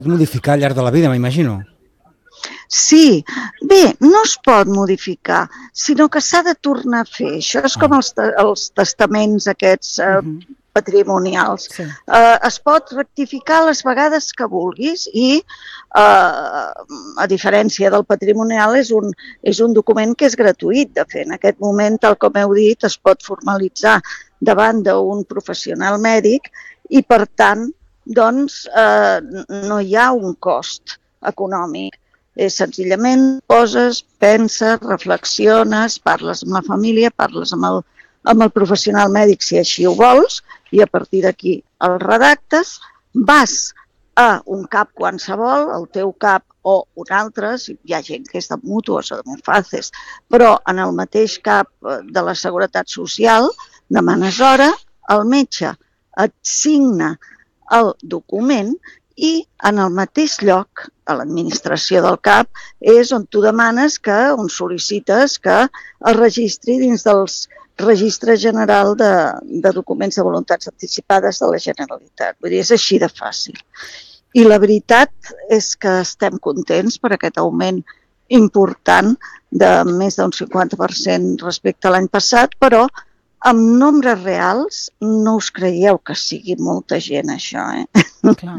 Modificar al llarg de la vida, m'imagino. Sí, bé, no es pot modificar, sinó que s'ha de tornar a fer. Això és com els testaments aquests patrimonials. Sí. Es pot rectificar les vegades que vulguis i, a diferència del patrimonial, és un document que és gratuït de fer. En aquest moment, tal com heu dit, es pot formalitzar davant d'un professional mèdic i, per tant, doncs, no hi ha un cost econòmic. És senzillament poses, penses, reflexiones, parles amb la família, parles amb el professional mèdic si així ho vols, i a partir d'aquí el redactes, vas a un CAP qualsevol, el teu CAP o un altre, si hi ha gent que és de mútues o de Monfaces, però en el mateix CAP de la Seguretat Social, demanes hora, el metge et signa el document i en el mateix lloc, a l'administració del CAP, és on tu demanes on sol·licites que es registri dins dels Registre General de Documents de Voluntats Anticipades de la Generalitat. Vull dir, és així de fàcil. I la veritat és que estem contents per aquest augment important de més d'un 50% respecte a l'any passat, però amb nombres reals no us creieu que sigui molta gent, això, Clar.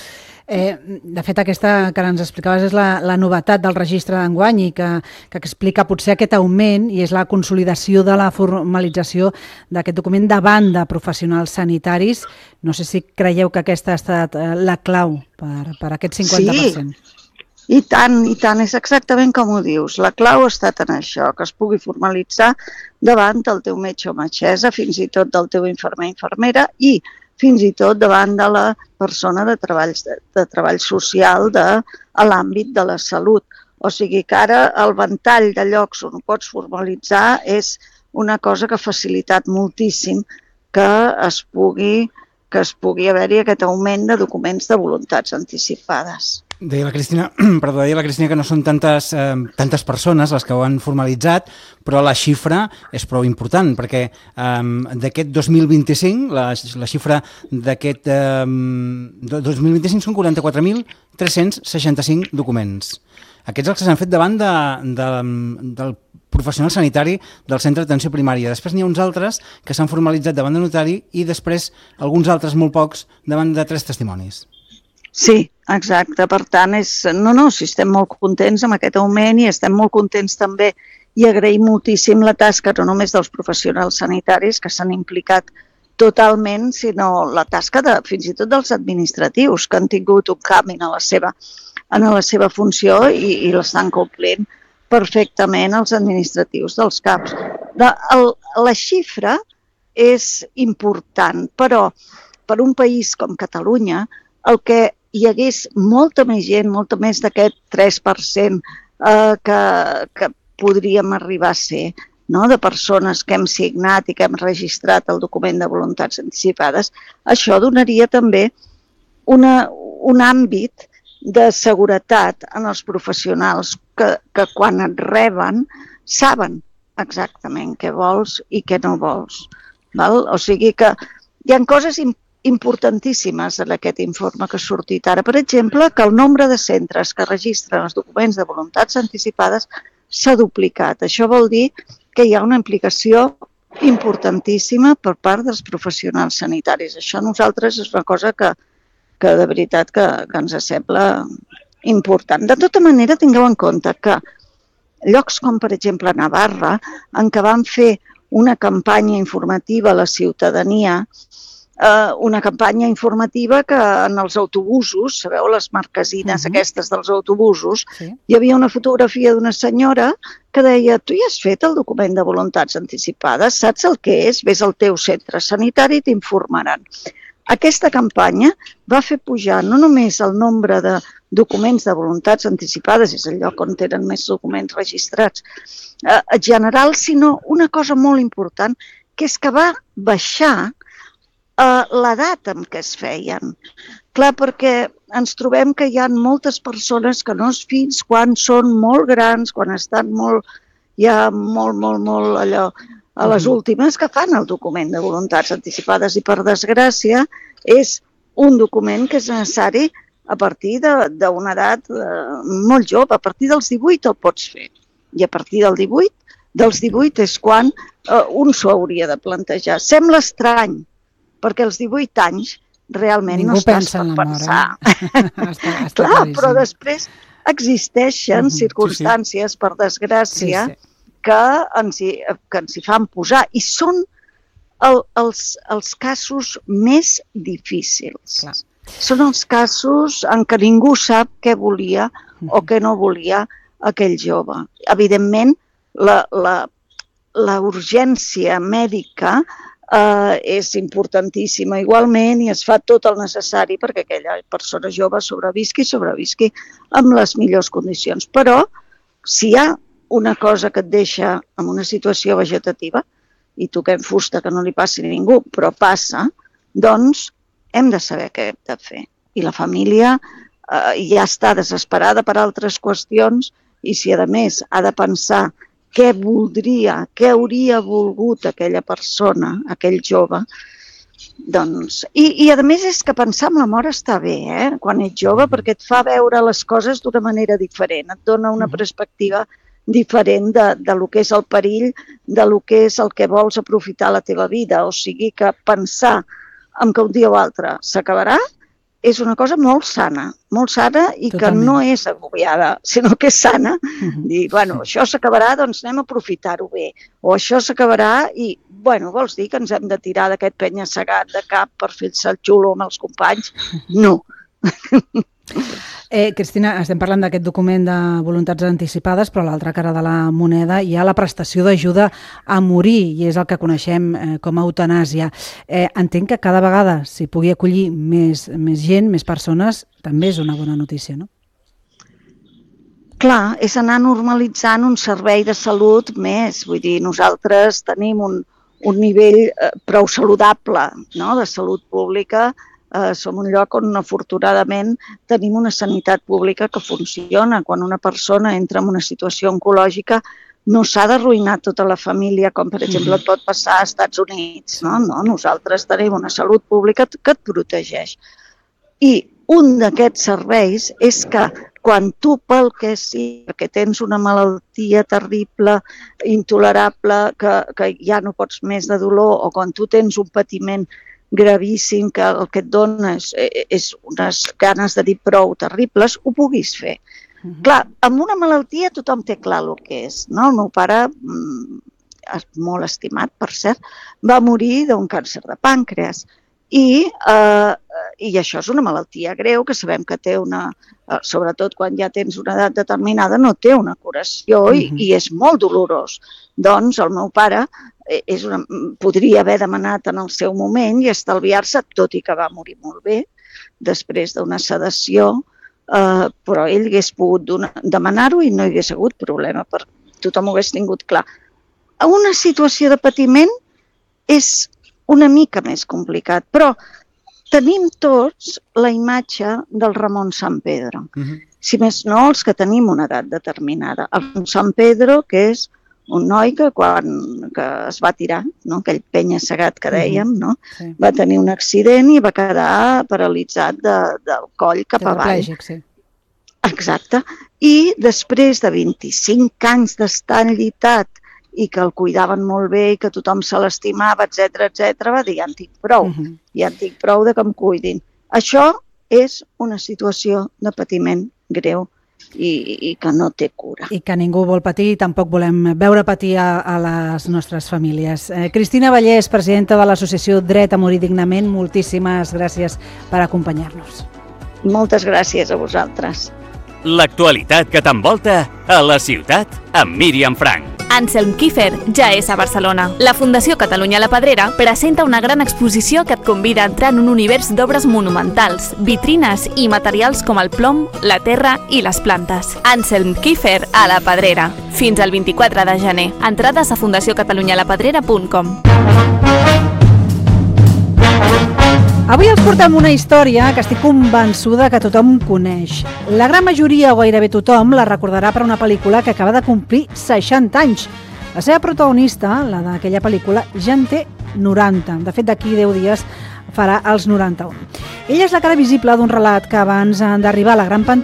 De fet, aquesta que ara ens explicaves és la novetat del registre d'enguany i que explica potser aquest augment i és la consolidació de la formalització d'aquest document davant de professionals sanitaris. No sé si creieu que aquesta ha estat la clau per aquest 50%. Sí, i tant, és exactament com ho dius. La clau ha estat en això, que es pugui formalitzar davant del teu metge o metgessa, fins i tot del teu infermer o infermera i fins i tot davant de la persona de treball social a l'àmbit de la salut. O sigui que ara el ventall de llocs on ho pots formalitzar és una cosa que ha facilitat moltíssim que es pugui haver-hi aquest augment de documents de voluntats anticipades. Deia la Cristina que no són tantes persones les que ho han formalitzat, però la xifra és prou important, perquè d'aquest 2025, la xifra d'aquest 2025 són 44.365 documents. Aquests els que s'han fet davant del professional sanitari del centre d'atenció primària. Després n'hi ha uns altres que s'han formalitzat davant del notari i després alguns altres, molt pocs, davant de 3 testimonis. Sí, exacte. Per tant, si estem molt contents amb aquest augment i estem molt contents també i agraïm moltíssim la tasca no només dels professionals sanitaris que s'han implicat totalment, sinó la tasca fins i tot dels administratius que han tingut un canvi en la seva funció i l'estan complint perfectament els administratius dels CAPs. La xifra és important, però per un país com Catalunya, el que hi hagués molta més gent, molta més d'aquest 3% que podríem arribar a ser, de persones que hem signat i que hem registrat el document de voluntats anticipades, això donaria també un àmbit de seguretat en els professionals que quan et reben saben exactament què vols i què no vols. O sigui que hi ha coses importantíssimes en aquest informe que ha sortit ara. Per exemple, que el nombre de centres que registren els documents de voluntats anticipades s'ha duplicat. Això vol dir que hi ha una implicació importantíssima per part dels professionals sanitaris. Això a nosaltres és una cosa que de veritat que ens sembla important. De tota manera, tingueu en compte que llocs com, per exemple, Navarra, en què van fer una campanya informativa a la ciutadania, una campanya informativa que en els autobusos, sabeu, les marquesines aquestes dels autobusos, hi havia una fotografia d'una senyora que deia: tu ja has fet el document de voluntats anticipades, saps el que és? Ves al teu centre sanitari i t'informaran. Aquesta campanya va fer pujar no només el nombre de documents de voluntats anticipades, és el lloc on tenen més documents registrats en general, sinó una cosa molt important, que és que va baixar l'edat en què es feien. Clar, perquè ens trobem que hi ha moltes persones que no fins quan són molt grans, quan estan molt allò, a les últimes, que fan el document de voluntats anticipades i, per desgràcia, és un document que és necessari a partir d'una edat molt jove. A partir dels 18 el pots fer. I a partir dels 18 és quan un s'ho hauria de plantejar. Sembla estrany, perquè als 18 anys realment ningú no estàs per pensar. Està clar, però després existeixen circumstàncies, per desgràcia, que ens hi fan posar. I són els casos més difícils. Clar. Són els casos en què ningú sap què volia o què no volia aquell jove. Evidentment, la urgència mèdica és importantíssima igualment i es fa tot el necessari perquè aquella persona jove sobrevisqui amb les millors condicions. Però si hi ha una cosa que et deixa en una situació vegetativa, i toquem fusta que no li passi a ningú, però passa, doncs hem de saber què hem de fer. I la família ja està desesperada per altres qüestions i si a més ha de pensar què voldria, què hauria volgut aquella persona, aquell jove, doncs... I a més és que pensar en la mort està bé, quan ets jove, perquè et fa veure les coses d'una manera diferent, et dona una perspectiva diferent de lo que és el perill, de lo que és el que vols aprofitar a la teva vida. O sigui que pensar en que un dia o altre s'acabarà és una cosa molt sana i que no és agobiada, sinó que és sana. Dir, bueno, això s'acabarà, doncs anem a aprofitar-ho bé. O això s'acabarà i, bueno, vols dir que ens hem de tirar d'aquest penya-segat de cap per fer-se el xulo amb els companys? No. Cristina, estem parlant d'aquest document de voluntats anticipades, però a l'altra cara de la moneda hi ha la prestació d'ajuda a morir, i és el que coneixem com a eutanàsia. Entenc que cada vegada s'hi pugui acollir més gent, més persones, també és una bona notícia, no? Clar, és anar normalitzant un servei de salut més. Vull dir, nosaltres tenim un nivell prou saludable, no?, de salut pública. Som un lloc on, afortunadament, tenim una sanitat pública que funciona. Quan una persona entra en una situació oncològica, no s'ha d'arruïnar tota la família, com per exemple et pot passar als Estats Units. No, nosaltres tenim una salut pública que et protegeix. I un d'aquests serveis és que quan tu, pel que sigui, perquè tens una malaltia terrible, intolerable, que ja no pots més de dolor, o quan tu tens un patiment gravíssim que el que et dona és unes ganes de dir prou terribles, ho puguis fer. Clar, amb una malaltia tothom té clar el que és, no? El meu pare, molt estimat, per cert, va morir d'un càncer de pàncreas i això és una malaltia greu que sabem que té sobretot quan ja tens una edat determinada, no té una curació i és molt dolorós. Doncs el meu pare podria haver demanat en el seu moment i estalviar-se, tot i que va morir molt bé, després d'una sedació, però ell hagués pogut demanar-ho i no hi hagués hagut problema, tothom ho hagués tingut clar. Una situació de patiment és una mica més complicat, però tenim tots la imatge del Ramon Sampedro. Si més no, els que tenim una edat determinada. El Ramon Sampedro, que és un noi que quan es va tirar, aquell penya-segat que dèiem, va tenir un accident i va quedar paralitzat del coll cap avall. Exacte. I després de 25 anys d'estar enllitat i que el cuidaven molt bé i que tothom se l'estimava, etc., va dir, ja en tinc prou de que em cuidin. Això és una situació de patiment greu i que no té cura. I que ningú vol patir i tampoc volem veure patir a les nostres famílies. Cristina Vallès, presidenta de l'associació Dret a Morir Dignament, moltíssimes gràcies per acompanyar-nos. Moltes gràcies a vosaltres. L'actualitat que t'envolta a la ciutat amb Míriam Frank. Anselm Kiefer ja és a Barcelona. La Fundació Catalunya La Pedrera presenta una gran exposició que et convida a entrar en un univers d'obres monumentals, vitrines i materials com el plom, la terra i les plantes. Anselm Kiefer a La Pedrera. Fins al 24 de gener. Entrades a fundaciocatalunyalapedrera.com. Avui els portem una història que estic convençuda que tothom coneix. La gran majoria o gairebé tothom la recordarà per una pel·lícula que acaba de complir 60 anys. La seva protagonista, la d'aquella pel·lícula, ja en té 90. De fet, d'aquí 10 dies farà els 91. Ella és la cara visible d'un relat que abans d'arribar a la gran pantalla